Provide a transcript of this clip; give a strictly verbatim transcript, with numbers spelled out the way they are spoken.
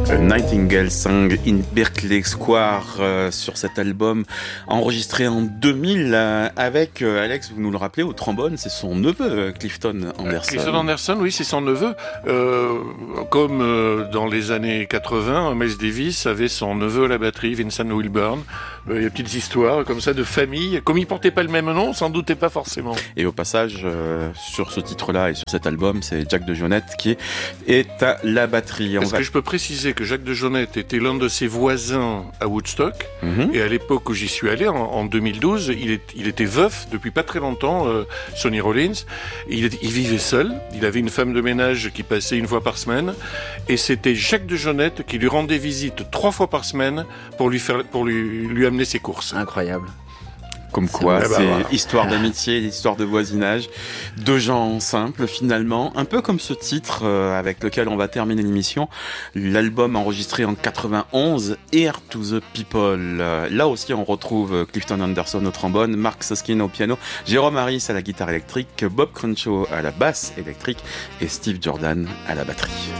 Nightingale Sang in Berkeley Square euh, sur cet album enregistré en deux mille euh, avec, euh, Alex, vous nous le rappelez, au trombone, c'est son neveu euh, Clifton Anderson. Clifton Anderson, oui, c'est son neveu. Euh, comme euh, dans les années quatre-vingts, Miles Davis avait son neveu à la batterie, Vincent Wilburn. Euh, il y a des petites histoires comme ça de famille. Comme il portait pas le même nom, s'en doutait pas forcément. Et au passage, euh, sur ce titre-là et sur cet album, c'est Jack DeJohnette qui est à la batterie. On Est-ce va... que je peux préciser que Jack DeJohnette était l'un de ses voisins à Woodstock, mm-hmm. et à l'époque où j'y suis allé, en, en deux mille douze, il, est, il était veuf depuis pas très longtemps, euh, Sonny Rollins. Il, il vivait seul, il avait une femme de ménage qui passait une fois par semaine, et c'était Jack DeJohnette qui lui rendait visite trois fois par semaine pour lui, faire, pour lui, lui amener ses courses. Incroyable. Comme quoi, c'est, c'est bah, voilà. histoire d'amitié, histoire de voisinage, de gens simples finalement, un peu comme ce titre euh, avec lequel on va terminer l'émission, l'album enregistré en quatre-vingt-onze, Here to the People. Euh, là aussi, on retrouve Clifton Anderson au trombone, Mark Suskin au piano, Jérôme Harris à la guitare électrique, Bob Crenshaw à la basse électrique et Steve Jordan à la batterie.